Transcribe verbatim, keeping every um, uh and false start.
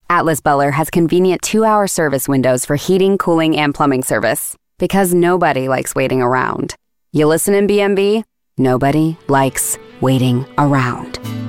Atlas Buller has convenient two-hour service windows for heating, cooling, and plumbing service. Because nobody likes waiting around. You listen in B and B? Nobody likes waiting around.